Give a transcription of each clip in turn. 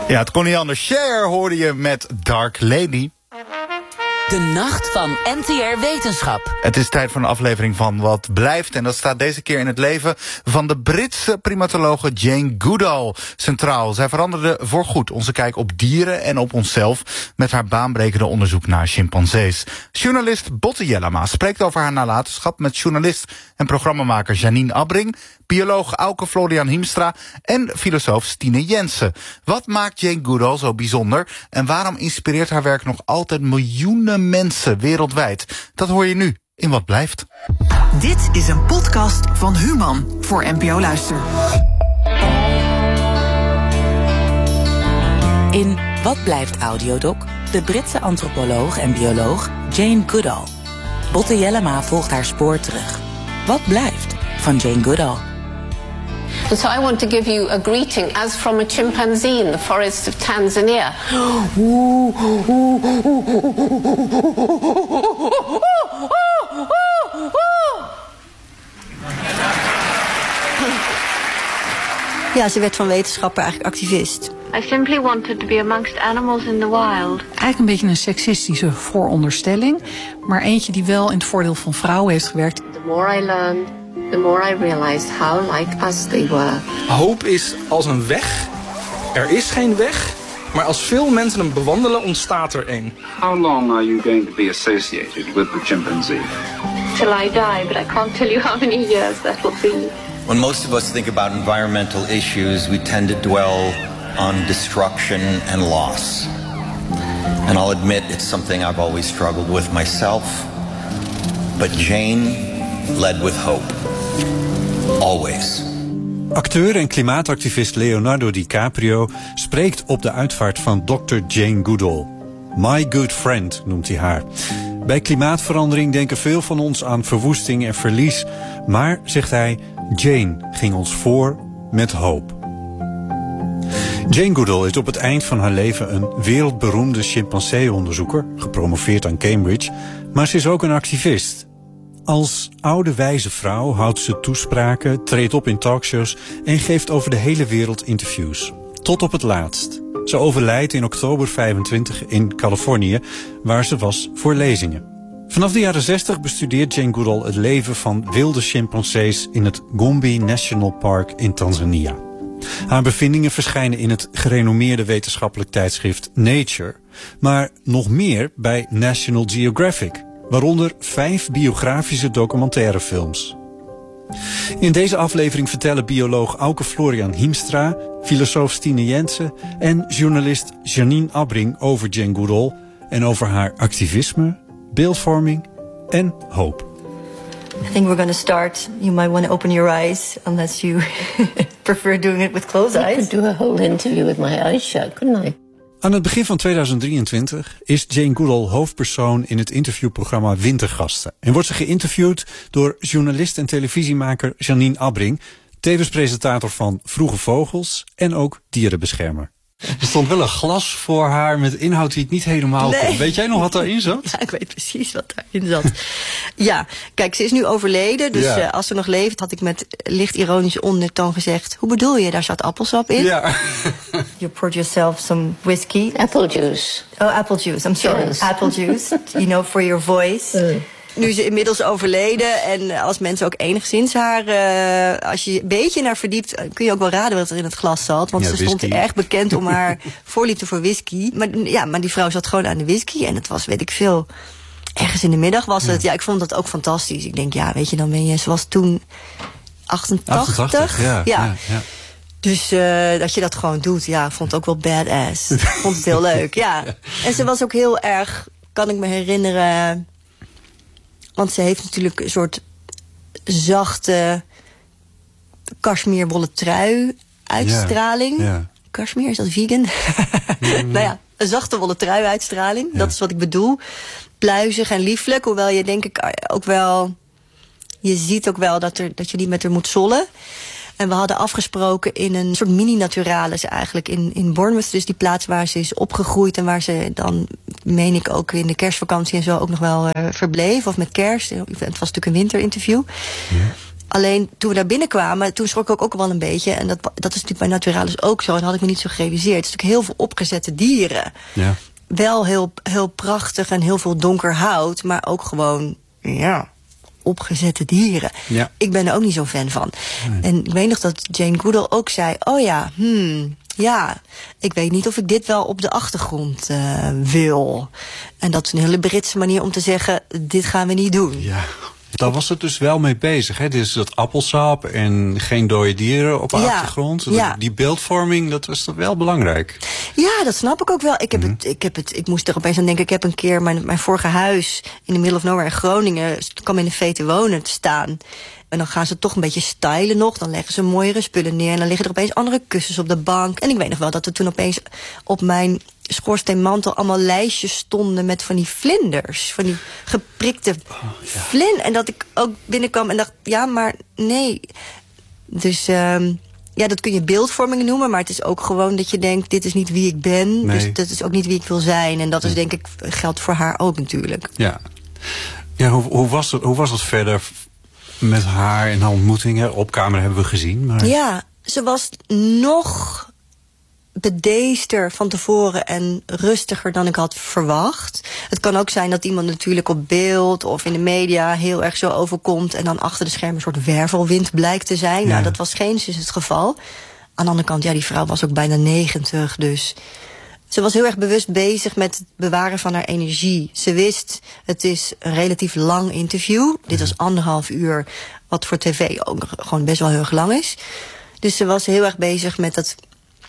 Ja, het kon niet anders. Cher hoorde je met Dark Lady. De Nacht van NTR Wetenschap. Het is tijd voor een aflevering van Wat Blijft. En dat staat deze keer in het leven van de Britse primatologe Jane Goodall centraal. Zij veranderde voorgoed onze kijk op dieren en op onszelf met haar baanbrekende onderzoek naar chimpansees. Journalist Botte Jellema spreekt over haar nalatenschap met journalist en programmamaker Janine Abbring, bioloog Auke Florian Hiemstra en filosoof Stine Jensen. Wat maakt Jane Goodall zo bijzonder en waarom inspireert haar werk nog altijd miljoenen mensen wereldwijd? Dat hoor je nu in Wat Blijft. Dit is een podcast van Human voor NPO Luister. In Wat Blijft audiodoc de Britse antropoloog en bioloog Jane Goodall. Botte Jellema volgt haar spoor terug. Wat blijft van Jane Goodall? And so I want to give you a greeting as from a chimpanzee in the forest of Tanzania. Ja, ze werd van wetenschapper eigenlijk activist. I simply wanted to be amongst animals in the wild. Eigenlijk een beetje een seksistische vooronderstelling, maar eentje die wel in het voordeel van vrouwen heeft gewerkt. The more I learned, the more I realized how like us they were. Hoop is als een weg. Er is geen weg, maar als veel mensen hem bewandelen, ontstaat er een. How long are you going to be associated with the chimpanzee? Till I die, but I can't tell you how many years that will be. When most of us think about environmental issues, we tend to dwell on destruction and loss. And I'll admit it's something I've always struggled with myself. But Jane led with hope. Always. Acteur en klimaatactivist Leonardo DiCaprio spreekt op de uitvaart van Dr. Jane Goodall. My good friend noemt hij haar. Bij klimaatverandering denken veel van ons aan verwoesting en verlies. Maar, zegt hij, Jane ging ons voor met hoop. Jane Goodall is op het eind van haar leven een wereldberoemde chimpansee-onderzoeker, gepromoveerd aan Cambridge, maar ze is ook een activist. Als oude wijze vrouw houdt ze toespraken, treedt op in talkshows en geeft over de hele wereld interviews. Tot op het laatst. Ze overlijdt in oktober 25 in Californië, waar ze was voor lezingen. Vanaf de jaren 60 bestudeert Jane Goodall het leven van wilde chimpansees in het Gombe National Park in Tanzania. Haar bevindingen verschijnen in het gerenommeerde wetenschappelijk tijdschrift Nature, maar nog meer bij National Geographic, waaronder 5 biografische documentairefilms. In deze aflevering vertellen bioloog Auke Florian Hiemstra, filosoof Stine Jensen en journalist Janine Abbring over Jane Goodall en over haar activisme, beeldvorming en hoop. I think we're going to start. You might want to open your eyes, unless you prefer doing it with closed eyes. I could do a whole interview with my eyes shut, couldn't I? Aan het begin van 2023 is Jane Goodall hoofdpersoon in het interviewprogramma Wintergasten. En wordt ze geïnterviewd door journalist en televisiemaker Janine Abbring, tevens presentator van Vroege Vogels en ook dierenbeschermer. Er stond wel een glas voor haar met inhoud die ik niet helemaal kon. Weet jij nog wat daarin zat? Ja, ik weet precies wat daarin zat. Ja, kijk, ze is nu overleden. Dus ja. Als ze nog leeft, had ik met licht ironische ondertoon gezegd: hoe bedoel je, daar zat appelsap in? Ja. You poured yourself some whiskey. Apple juice. Oh, apple juice. I'm sorry. Yes. Apple juice, you know, for your voice. Nu is ze inmiddels overleden en als mensen ook enigszins haar, als je een beetje naar verdiept, kun je ook wel raden wat er in het glas zat. Want ze stond erg bekend om haar voorliefde voor whisky. Maar die vrouw zat gewoon aan de whisky en het was, weet ik veel, ergens in de middag was het. Ja, ik vond dat ook fantastisch. Ik denk, ja, weet je, dan ben je, ze was toen 88. Ja. Dus dat je dat gewoon doet, ja, vond het ook wel badass. Vond het heel leuk, ja. En ze was ook heel erg, kan ik me herinneren, want ze heeft natuurlijk een soort zachte cashmere trui uitstraling. Ja. Cashmere, is dat vegan? Nou ja, een zachte wollen trui uitstraling. Ja. Dat is wat ik bedoel. Pluizig en lieflijk. Hoewel je denk ik ook wel, je ziet ook wel dat je niet met haar moet zollen. En we hadden afgesproken in een soort mini-naturalis eigenlijk in Bournemouth. Dus die plaats waar ze is opgegroeid en waar ze dan, meen ik, ook in de kerstvakantie en zo ook nog wel verbleef. Of met kerst. Het was natuurlijk een winterinterview. Ja. Alleen toen we daar binnenkwamen, toen schrok ik ook wel een beetje. En dat is natuurlijk bij Naturalis ook zo. En dat had ik me niet zo gerealiseerd. Het is natuurlijk heel veel opgezette dieren. Ja. Wel heel prachtig en heel veel donker hout. Maar ook gewoon, opgezette dieren. Ja. Ik ben er ook niet zo fan van. Nee. En ik weet nog dat Jane Goodall ook zei... ik weet niet of ik dit wel op de achtergrond wil. En dat is een hele Britse manier om te zeggen... dit gaan we niet doen. Ja. Daar was het dus wel mee bezig. Hè? Dus dat appelsap en geen dode dieren op de achtergrond. Ja. Die beeldvorming, dat was toch wel belangrijk. Ja, dat snap ik ook wel. Ik moest er opeens aan denken. Ik heb een keer mijn vorige huis in de middle of nowhere in Groningen... kwam in de vee te wonen te staan. En dan gaan ze toch een beetje stylen nog. Dan leggen ze mooiere spullen neer. En dan liggen er opeens andere kussens op de bank. En ik weet nog wel dat er toen opeens op mijn schoorsteenmantel... allemaal lijstjes stonden met van die vlinders. Van die geprikte vlinders. En dat ik ook binnenkwam en dacht, ja, maar nee. Dus dat kun je beeldvorming noemen. Maar het is ook gewoon dat je denkt, dit is niet wie ik ben. Nee. Dus dat is ook niet wie ik wil zijn. En dat is denk ik, geldt voor haar ook natuurlijk. Ja, hoe was het verder... met haar en haar ontmoetingen? Op camera hebben we gezien. Maar... Ja, ze was nog bedeesder van tevoren en rustiger dan ik had verwacht. Het kan ook zijn dat iemand natuurlijk op beeld of in de media heel erg zo overkomt... en dan achter de schermen een soort wervelwind blijkt te zijn. Ja. Nou, dat was geen het geval. Aan de andere kant, die vrouw was ook bijna 90, dus... Ze was heel erg bewust bezig met het bewaren van haar energie. Ze wist, het is een relatief lang interview. Dit was 1,5 uur, wat voor tv ook gewoon best wel heel erg lang is. Dus ze was heel erg bezig met het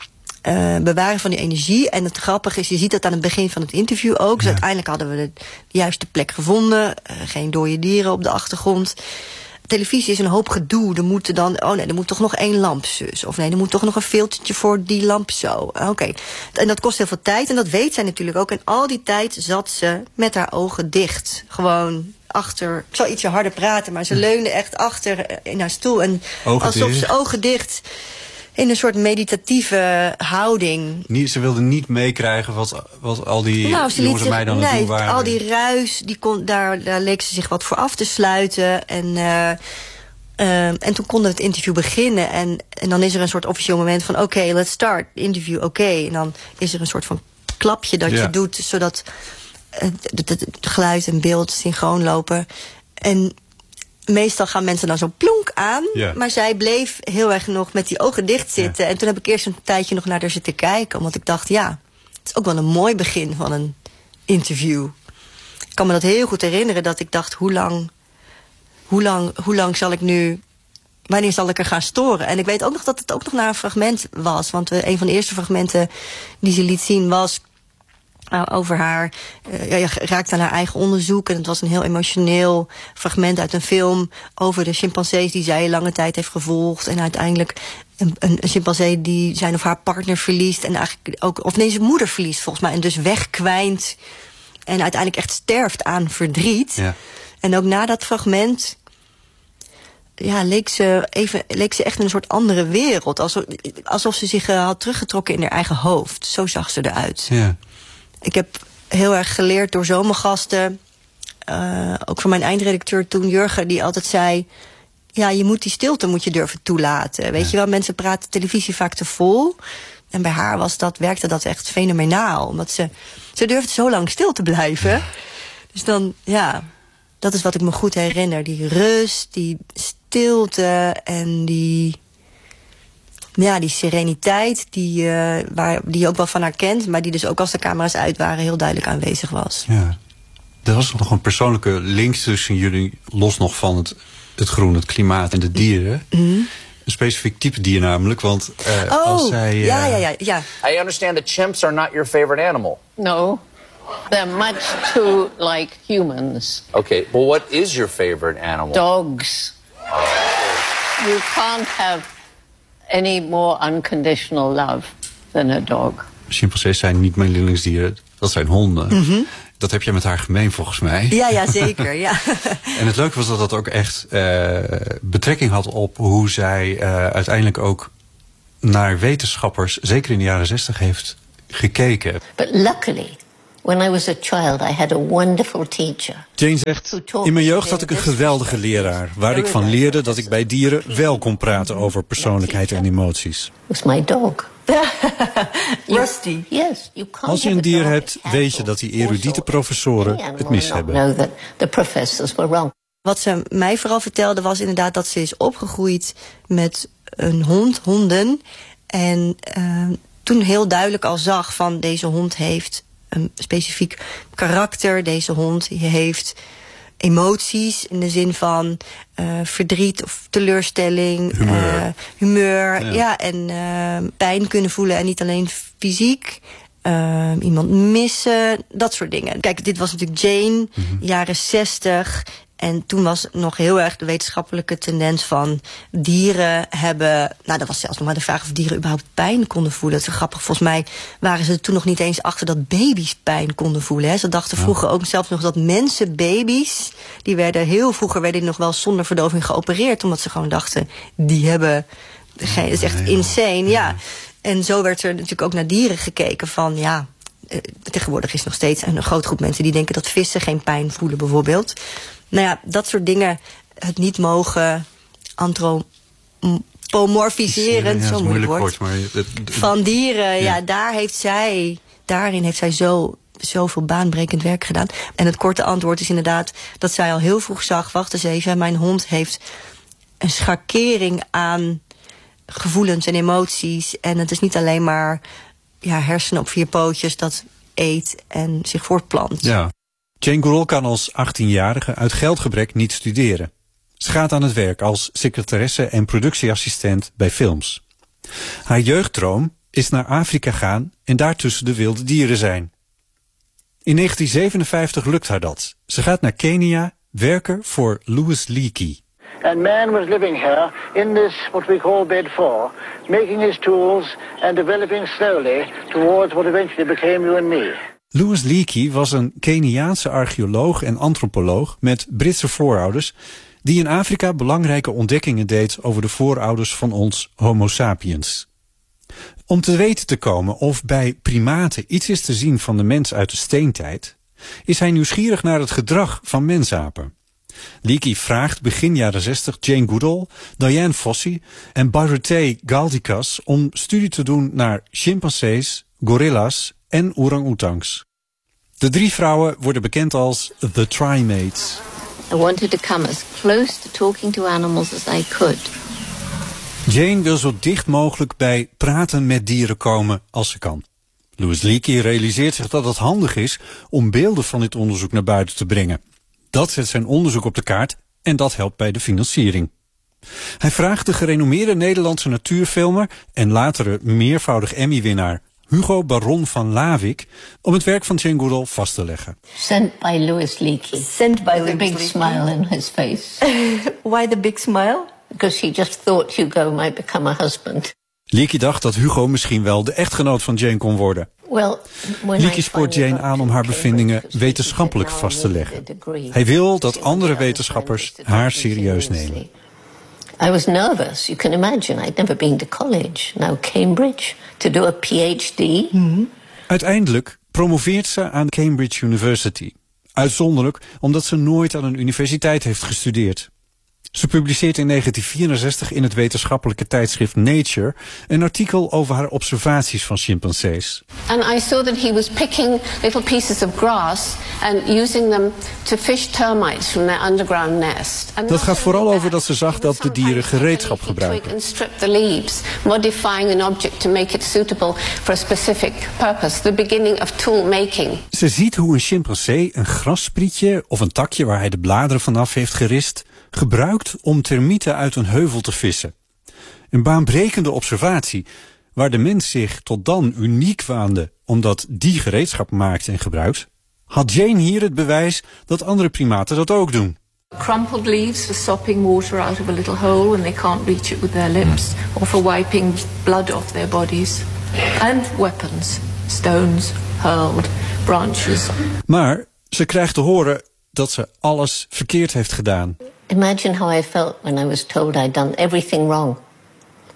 bewaren van die energie. En het grappige is, je ziet dat aan het begin van het interview ook. Dus uiteindelijk hadden we de juiste plek gevonden. Geen dode dieren op de achtergrond. Televisie is een hoop gedoe. Er moet dan, er moet toch nog 1 lamp zus. Of nee, er moet toch nog een filtertje voor die lamp zo. Oké. En dat kost heel veel tijd. En dat weet zij natuurlijk ook. En al die tijd zat ze met haar ogen dicht. Gewoon achter. Ik zal ietsje harder praten, maar ze leunde echt achter in haar stoel. En alsof ze ogen dicht... in een soort meditatieve houding. Ze wilde niet meekrijgen wat al die jongens en meiden aan het doen waren. Al die ruis, daar leek ze zich wat voor af te sluiten. En toen konden we het interview beginnen. En dan is er een soort officieel moment van... oké, let's start, interview, oké. En dan is er een soort van klapje dat je doet... zodat het geluid en beeld synchroon lopen. En... meestal gaan mensen dan zo plonk aan. Ja. Maar zij bleef heel erg nog met die ogen dicht zitten. Ja. En toen heb ik eerst een tijdje nog naar haar zitten kijken. Omdat ik dacht, het is ook wel een mooi begin van een interview. Ik kan me dat heel goed herinneren dat ik dacht, hoe lang zal ik nu... wanneer zal ik er gaan storen? En ik weet ook nog dat het ook nog naar een fragment was. Want een van de eerste fragmenten die ze liet zien was... over haar, raakte aan haar eigen onderzoek. En het was een heel emotioneel fragment uit een film... over de chimpansee die zij lange tijd heeft gevolgd. En uiteindelijk een chimpansee die zijn of haar partner verliest... en eigenlijk ook, of nee, zijn moeder verliest volgens mij... en dus wegkwijnt en uiteindelijk echt sterft aan verdriet. Ja. En ook na dat fragment... leek ze echt in een soort andere wereld. Alsof ze zich had teruggetrokken in haar eigen hoofd. Zo zag ze eruit. Ja. Ik heb heel erg geleerd door zomergasten. Ook van mijn eindredacteur toen, Jurgen, die altijd zei... je moet die stilte durven toelaten. Weet je wel, mensen praten televisie vaak te vol. En bij haar werkte dat echt fenomenaal. Omdat ze durfde zo lang stil te blijven. Ja. Dus dan, dat is wat ik me goed herinner. Die rust, die stilte en die sereniteit die je ook wel van haar kent... maar die dus ook als de camera's uit waren heel duidelijk aanwezig was. Ja. Er was nog een persoonlijke link tussen jullie... los nog van het groen, het klimaat en de dieren. Mm-hmm. Een specifiek type dier namelijk, want als zij... Ja. I understand that chimps are not your favorite animal. No, they're much too like humans. Okay, well what is your favorite animal? Dogs. You can't have... any more unconditional love than a dog. Chimpansees zijn niet mijn lievelingsdieren, dat zijn honden. Mm-hmm. Dat heb je met haar gemeen volgens mij. Ja, zeker. Ja. En het leuke was dat dat ook echt betrekking had op hoe zij uiteindelijk ook naar wetenschappers, zeker in de jaren 60, heeft gekeken. But luckily, When I was a child, I had a wonderful teacher. Jane zegt, in mijn jeugd had ik een geweldige leraar, waar ik van leerde dat ik bij dieren wel kon praten over persoonlijkheid en emoties. Was my dog. Rusty. Yes, als je een dier hebt, weet je dat die erudite professoren het mis hebben. Wat ze mij vooral vertelde was inderdaad dat ze is opgegroeid met een honden. En toen heel duidelijk al zag van deze hond heeft een specifiek karakter. Deze hond heeft emoties in de zin van verdriet of teleurstelling, humeur ja, en pijn kunnen voelen en niet alleen fysiek. Iemand missen, dat soort dingen. Kijk, dit was natuurlijk Jane, jaren 60. En toen was nog heel erg de wetenschappelijke tendens van dieren hebben... Nou, dat was zelfs nog maar de vraag of dieren überhaupt pijn konden voelen. Dat is grappig. Volgens mij waren ze er toen nog niet eens achter dat baby's pijn konden voelen. Hè. Ze dachten vroeger ook zelfs nog dat mensen, baby's... die werden heel vroeger werden die nog wel zonder verdoving geopereerd. Omdat ze gewoon dachten, die hebben... Dat is echt insane, ja. En zo werd er natuurlijk ook naar dieren gekeken van... ja. Tegenwoordig is nog steeds een grote groep mensen die denken dat vissen geen pijn voelen bijvoorbeeld. Nou ja, dat soort dingen, het niet mogen antropomorfiseren, zo moeilijk woord, van dieren, ja, daarin heeft zij zoveel baanbrekend werk gedaan. En het korte antwoord is inderdaad dat zij al heel vroeg zag, wacht eens even, mijn hond heeft een schakering aan gevoelens en emoties. En het is niet alleen maar hersenen op 4 pootjes dat eet en zich voortplant. Ja. Jane Goodall kan als 18-jarige uit geldgebrek niet studeren. Ze gaat aan het werk als secretaresse en productieassistent bij films. Haar jeugddroom is naar Afrika gaan en daar tussen de wilde dieren zijn. In 1957 lukt haar dat. Ze gaat naar Kenia werken voor Louis Leakey. And man was living here in this, what we call bed 4, making his tools and developing slowly towards what eventually became you and me. Louis Leakey was een Keniaanse archeoloog en antropoloog met Britse voorouders die in Afrika belangrijke ontdekkingen deed over de voorouders van ons Homo sapiens. Om te weten te komen of bij primaten iets is te zien van de mens uit de steentijd, is hij nieuwsgierig naar het gedrag van mensapen. Leakey vraagt begin jaren 60 Jane Goodall, Diane Fossey en Birute Galdikas om studie te doen naar chimpansees, gorilla's en orang-oetangs. De 3 vrouwen worden bekend als The Trimates. I wanted to come as close to talking to animals as I could. Jane wil zo dicht mogelijk bij praten met dieren komen als ze kan. Louis Leakey realiseert zich dat het handig is om beelden van dit onderzoek naar buiten te brengen. Dat zet zijn onderzoek op de kaart en dat helpt bij de financiering. Hij vraagt de gerenommeerde Nederlandse natuurfilmer en latere meervoudig Emmy-winnaar Hugo Baron van Lawik om het werk van Jane Goodall vast te leggen. Sent by Louis Leakey. Sent by With a big smile in his face. Why the big smile? Because he just thought Hugo might become a husband. Leakey dacht dat Hugo misschien wel de echtgenoot van Jane kon worden. Leakey spoort Jane aan om haar bevindingen wetenschappelijk vast te leggen. Hij wil dat andere wetenschappers haar serieus nemen. I was nervous, you can imagine. I'd never been to college. Now Cambridge, to do a PhD. Uiteindelijk promoveert ze aan Cambridge University. Uitzonderlijk omdat ze nooit aan een universiteit heeft gestudeerd. Ze publiceert in 1964 in het wetenschappelijke tijdschrift Nature een artikel over haar observaties van chimpansees. And I saw that he was picking little pieces of grass and using them to fish termites from their underground nest. Dat gaat vooral over dat ze zag dat de dieren gereedschap gebruiken. And strip the leaves, modifying an object to make it suitable for a specific purpose. The beginning of tool making. Ze ziet hoe een chimpansee een grassprietje of een takje waar hij de bladeren vanaf heeft gerist gebruikt om termieten uit een heuvel te vissen. Een baanbrekende observatie, waar de mens zich tot dan uniek waande omdat die gereedschap maakt en gebruikt, had Jane hier het bewijs dat andere primaten dat ook doen. Crumpled leaves for sopping water out of a little hole when they can't reach it with their lips, or for wiping blood off their bodies. And weapons, stones, hurled, branches. Maar ze krijgt te horen dat ze alles verkeerd heeft gedaan. Imagine how I felt when I was told I'd done everything wrong.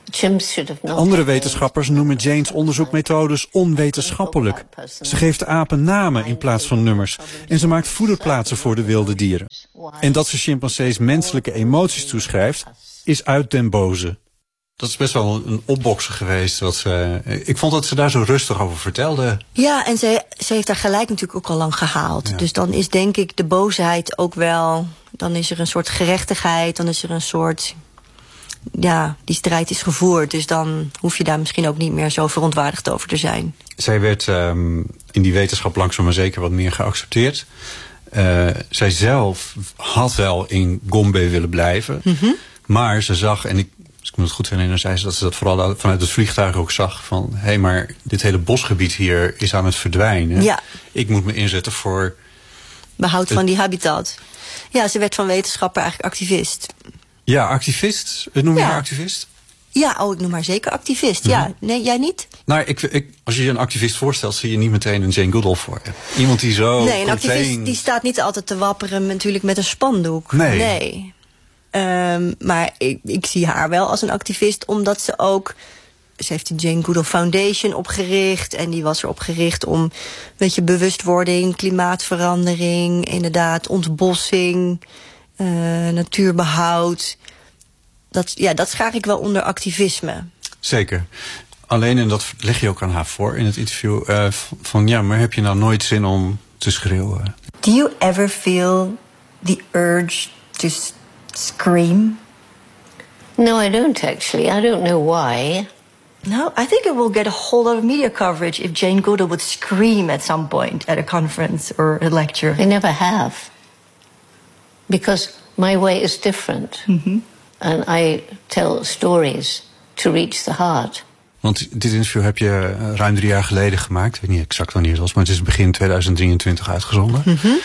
Andere wetenschappers noemen Jane's onderzoekmethodes onwetenschappelijk. Ze geeft de apen namen in plaats van nummers. En ze maakt voederplaatsen voor de wilde dieren. En dat ze chimpansees menselijke emoties toeschrijft, is uit den boze. Dat is best wel een opboksen geweest. Ik vond dat ze daar zo rustig over vertelde. Ja, en ze heeft haar gelijk natuurlijk ook al lang gehaald. Ja. Dus dan is denk ik de boosheid ook wel... Dan is er een soort gerechtigheid, dan is er een soort... Ja, die strijd is gevoerd. Dus dan hoef je daar misschien ook niet meer zo verontwaardigd over te zijn. Zij werd in die wetenschap langzaam maar zeker wat meer geaccepteerd. Zij zelf had wel in Gombe willen blijven. Mm-hmm. Maar ze zag, en als ik me het goed herinner, zei ze dat ze dat vooral vanuit het vliegtuig ook zag. Van, hé, maar dit hele bosgebied hier is aan het verdwijnen. Ja. Ik moet me inzetten voor... behoud van die habitat. Ja, ze werd van wetenschapper eigenlijk activist. Ja, activist? Noem je haar activist? Ja, ik noem haar zeker activist. Mm-hmm. Ja, nee, jij niet? Nou, als je je een activist voorstelt, zie je niet meteen een Jane Goodall voor je. Iemand die zo... Nee, een activist die staat niet altijd te wapperen natuurlijk met een spandoek. Nee. Maar ik zie haar wel als een activist, omdat ze ook... Ze heeft de Jane Goodall Foundation opgericht. En die was erop gericht om bewustwording, klimaatverandering, inderdaad, ontbossing, natuurbehoud. Dat schaar ik wel onder activisme. Zeker. Alleen, en dat leg je ook aan haar voor in het interview, maar heb je nou nooit zin om te schreeuwen? Do you ever feel the urge to scream? No, I don't actually. I don't know why. No, I think it will get a whole lot of media coverage if Jane Goodall would scream at some point at a conference or a lecture. I never have. Because my way is different. Mm-hmm. And I tell stories to reach the heart. Want dit interview heb je ruim 3 jaar geleden gemaakt. Ik weet niet exact wanneer het was, maar het is begin 2023 uitgezonden. Mm-hmm.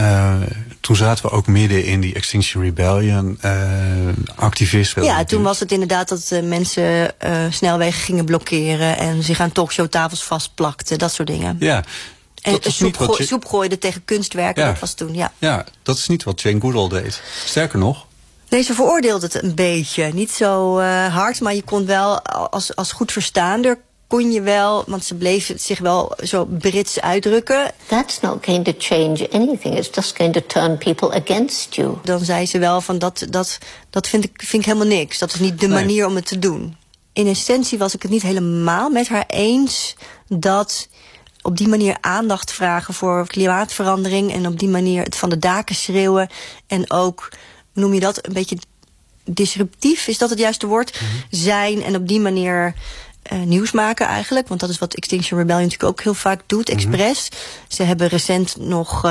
Toen zaten we ook midden in die Extinction Rebellion activisten. Ja, toen was het inderdaad dat mensen snelwegen gingen blokkeren en zich aan talkshowtafels vastplakten, dat soort dingen. Ja. En soep gooiden tegen kunstwerken, dat was toen, ja. Ja, dat is niet wat Jane Goodall deed. Sterker nog... Nee, ze veroordeelde het een beetje. Niet zo hard, maar je kon wel, als goed verstaander kon je wel, want ze bleef zich wel zo Brits uitdrukken. That's not going to change anything. It's just going to turn people against you. Dan zei ze wel van dat vind ik helemaal niks. Dat is niet de manier om het te doen. In essentie was ik het niet helemaal met haar eens dat op die manier aandacht vragen voor klimaatverandering en op die manier het van de daken schreeuwen en ook, noem je dat, een beetje disruptief, is dat het juiste woord, zijn en op die manier nieuws maken eigenlijk. Want dat is wat Extinction Rebellion natuurlijk ook heel vaak doet, expres. Ze hebben recent nog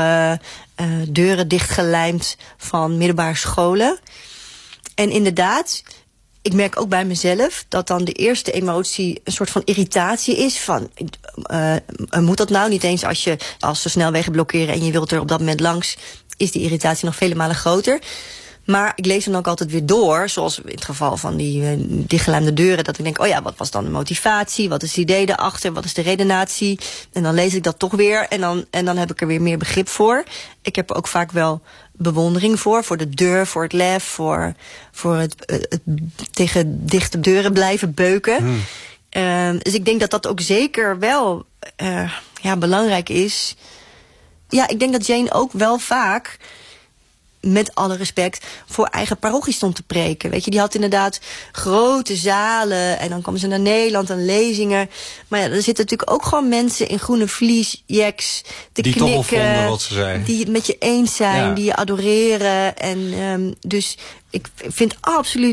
deuren dichtgelijmd van middelbare scholen. En inderdaad, ik merk ook bij mezelf dat dan de eerste emotie een soort van irritatie is van, moet dat nou? Niet eens als ze snelwegen blokkeren en je wilt er op dat moment langs, is die irritatie nog vele malen groter. Maar ik lees hem dan ook altijd weer door, zoals in het geval van die dichtgelijmde deuren, dat ik denk, wat was dan de motivatie? Wat is het idee daarachter? Wat is de redenatie? En dan lees ik dat toch weer en dan heb ik er weer meer begrip voor. Ik heb er ook vaak wel bewondering voor de deur, voor het lef, voor het tegen dichte deuren blijven beuken. Dus ik denk dat dat ook zeker wel belangrijk is. Ja, ik denk dat Jane ook wel vaak, met alle respect, voor eigen parochie stond te preken. Weet je, die had inderdaad grote zalen en dan kwam ze naar Nederland en lezingen. Maar ja, er zitten natuurlijk ook gewoon mensen in groene vliesjacks te die knikken. Die toch vonden wat ze zei. Die het met je eens zijn, die je adoreren. En dus ik vind absoluut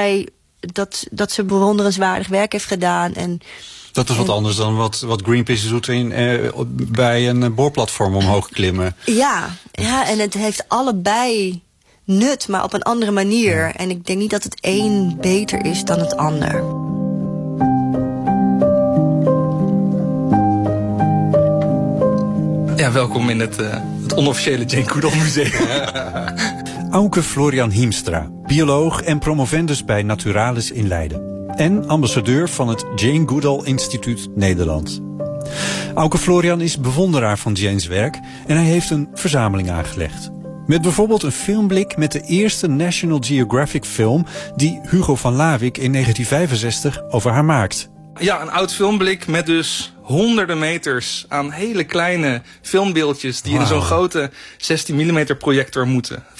dat ze bewonderenswaardig werk heeft gedaan. En dat is wat anders dan wat Greenpeace doet bij een boorplatform omhoog klimmen. Ja, en het heeft allebei nut, maar op een andere manier. Ja. En ik denk niet dat het een beter is dan het ander. Ja, welkom in het onofficiële Jane Goodall Museum. Auke Florian Hiemstra, bioloog en promovendus bij Naturalis in Leiden. En ambassadeur van het Jane Goodall Instituut Nederland. Auke Florian is bewonderaar van Jane's werk en hij heeft een verzameling aangelegd. Met bijvoorbeeld een filmblik met de eerste National Geographic film die Hugo van Lawick in 1965 over haar maakt. Ja, een oud filmblik met dus honderden meters aan hele kleine filmbeeldjes die in zo'n grote 16 mm projector moeten.